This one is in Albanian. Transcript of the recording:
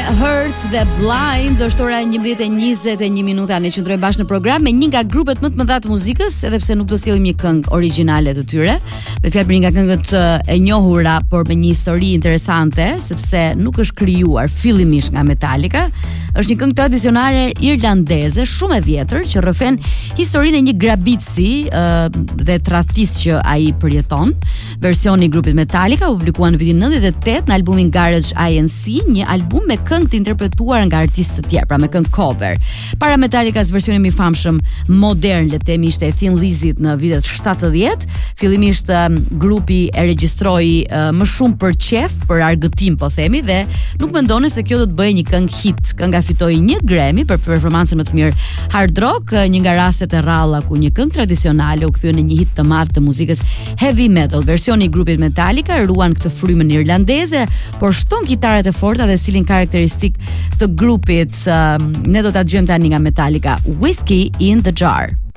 Hurts the Blind, është ora 11:21 minuta. Ne qëndrojmë bashkë në program me një nga grupet më të mëdha të muzikës, edhe pse nuk do sjellim një këngë origjinale të tyre. Me fjalë për një nga këngët e njohura, por me një histori interesante, sepse nuk është krijuar fillimisht nga Metallica. Është një këngë tradicionale irlandeze, shumë e vjetër, që rrëfen historinë e një grabitësi dhe tradhtisë që ai përjeton. Versioni i grupit Metallica u publikua në vitin 98 në albumin Garage INC, një album me këngë të interpretuar nga artistë të tjerë, pra me këngë cover. Para Metallicas versioni më i famshëm modern, le të themi, ishte e Thin Lizzyt në vitet 70. Fillimisht grupi e regjistroi më shumë për qef, për argëtim po themi, dhe nuk mendonin se kjo do të bëjë një këngë hit. Kënga fitoi një Grammy për performancën më të mirë hard rock, një nga rastet e rralla ku një këngë tradicionale u kthye në një hit të madh të muzikës heavy metal. Versioni i grupit Metallica ruan këtë frymën irlandeze, por shton kitaret e forta dhe stilin karakteristik të grupit. Ne do ta dëgjojmë tani nga Metallica, Whiskey in the Jar.